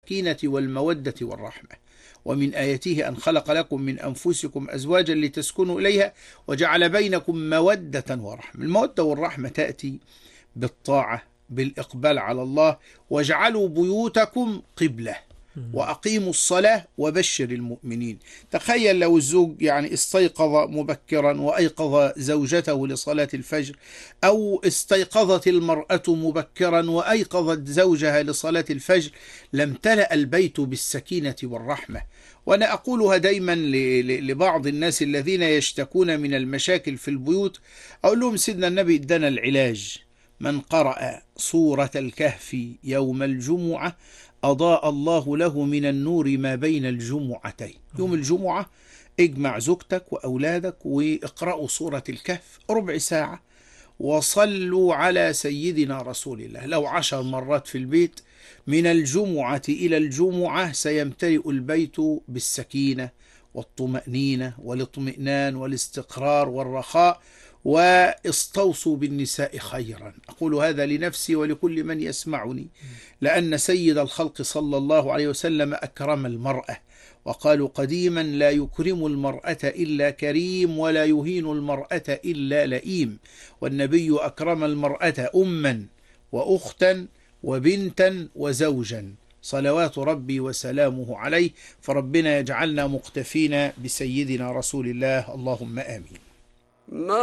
السكينة والمودة والرحمة. ومن آياته أن خلق لكم من أنفسكم أزواجا لتسكنوا إليها وجعل بينكم مودة ورحمة. المودة والرحمة تأتي بالطاعة، بالإقبال على الله. واجعلوا بيوتكم قبلة وأقيموا الصلاة وبشر المؤمنين. تخيل لو الزوج يعني استيقظ مبكرا وأيقظ زوجته لصلاة الفجر، أو استيقظت المرأة مبكرا وأيقظت زوجها لصلاة الفجر، لامتلأ البيت بالسكينة والرحمة. وأنا أقولها دايما لبعض الناس الذين يشتكون من المشاكل في البيوت، أقول لهم سيدنا النبي ادنا العلاج: من قرأ سورة الكهف يوم الجمعة أضاء الله له من النور ما بين الجمعتين. يوم الجمعة اجمع زوجتك وأولادك واقرأوا سورة الكهف ربع ساعة، وصلوا على سيدنا رسول الله لو 10 مرات في البيت. من الجمعة إلى الجمعة سيمتلئ البيت بالسكينة والطمأنينة والاطمئنان والاستقرار والرخاء. واستوصوا بالنساء خيرا. أقول هذا لنفسي ولكل من يسمعني، لأن سيد الخلق صلى الله عليه وسلم أكرم المرأة، وقالوا قديما: لا يكرم المرأة إلا كريم ولا يهين المرأة إلا لئيم. والنبي أكرم المرأة أما وأختا وبنتا وزوجا صلوات ربي وسلامه عليه. فربنا يجعلنا مقتفين بسيدنا رسول الله، اللهم آمين.